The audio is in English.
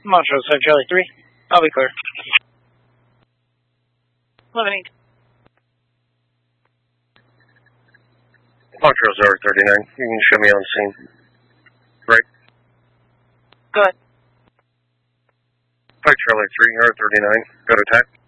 Montrose, Charlie 3. I'll be clear. 11-8. Montrose R39. You can show me on scene. Right. Go ahead. Charlie 3, R39. Go to attack.